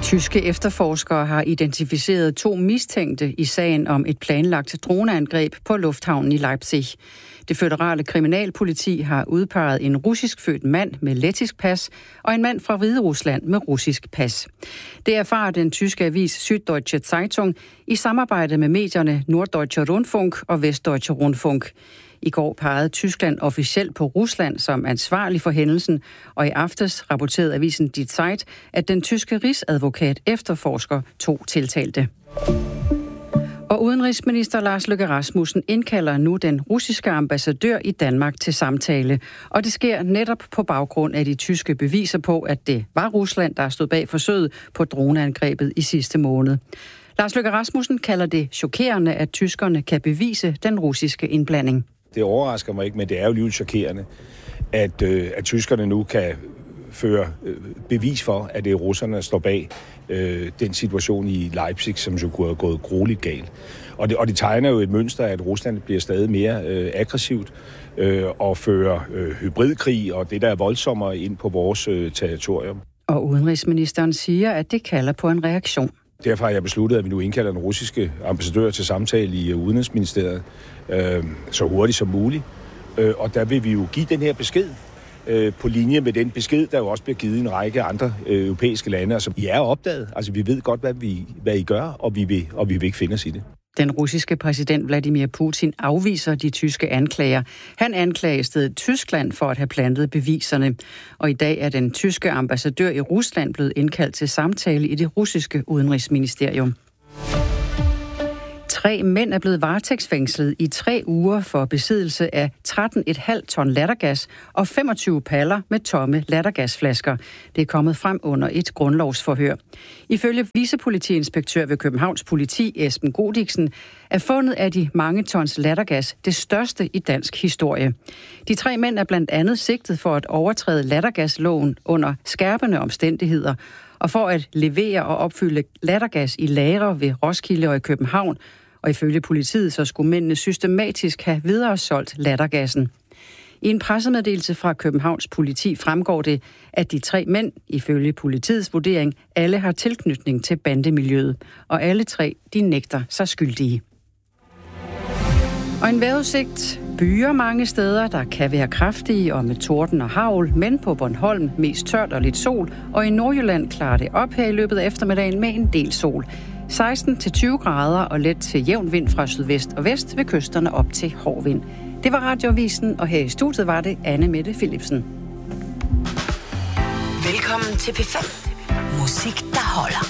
Tyske efterforskere har identificeret 2 mistænkte i sagen om et planlagt droneangreb på lufthavnen i Leipzig. Det føderale kriminalpoliti har udpeget en russisk født mand med lettisk pas og en mand fra Hviderusland med russisk pas. Det erfarer den tyske avis Süddeutsche Zeitung i samarbejde med medierne Norddeutscher Rundfunk og Westdeutscher Rundfunk. I går pegede Tyskland officielt på Rusland som ansvarlig for hændelsen, og i aftes rapporterede avisen Die Zeit, at den tyske rigsadvokat efterforsker 2 tiltalte. Og udenrigsminister Lars Løkke Rasmussen indkalder nu den russiske ambassadør i Danmark til samtale. Og det sker netop på baggrund af de tyske beviser på, at det var Rusland, der stod bag forsøget på droneangrebet i sidste måned. Lars Løkke Rasmussen kalder det chokerende, at tyskerne kan bevise den russiske indblanding. Det overrasker mig ikke, men det er jo lige chokerende, at tyskerne nu kan føre bevis for, at det er russerne, der står bag den situation i Leipzig, som jo kunne have gået grueligt galt. Og det tegner jo et mønster, at Rusland bliver stadig mere aggressivt og fører hybridkrig og det, der er voldsommere ind på vores territorium. Og udenrigsministeren siger, at det kalder på en reaktion. Derfor har jeg besluttet, at vi nu indkalder den russiske ambassadør til samtale i Udenrigsministeriet så hurtigt som muligt. Og der vil vi jo give den her besked på linje med den besked, der jo også bliver givet i en række andre europæiske lande. Altså, I er opdaget. Altså, vi ved godt, hvad I gør, og vi vil ikke finde os i det. Den russiske præsident Vladimir Putin afviser de tyske anklager. Han anklager i stedet Tyskland for at have plantet beviserne. Og i dag er den tyske ambassadør i Rusland blevet indkaldt til samtale i det russiske udenrigsministerium. 3 mænd er blevet varetægtsfængslet i 3 uger for besiddelse af 13,5 ton lattergas og 25 paller med tomme lattergasflasker. Det er kommet frem under et grundlovsforhør. Ifølge vicepolitiinspektør ved Københavns Politi, Esben Godiksen, er fundet af de mange tons lattergas det største i dansk historie. De 3 mænd er blandt andet sigtet for at overtræde lattergasloven under skærpende omstændigheder, og for at levere og opfylde lattergas i lagre ved Roskilde og i København. Og ifølge politiet så skulle mændene systematisk have videresolgt lattergassen. I en pressemeddelelse fra Københavns Politi fremgår det, at de 3 mænd, ifølge politiets vurdering, alle har tilknytning til bandemiljøet. Og alle 3, de nægter sig skyldige. Og en vejrudsigt. Byer mange steder, der kan være kraftige og med torden og hagl, men på Bornholm mest tørt og lidt sol, og i Nordjylland klarer det op her i løbet af eftermiddagen med en del sol. 16-20 grader og let til jævn vind fra sydvest og vest ved kysterne op til hård vind. Det var Radioavisen, og her i studiet var det Anne Mette Philipsen. Velkommen til P5. Musik, der holder.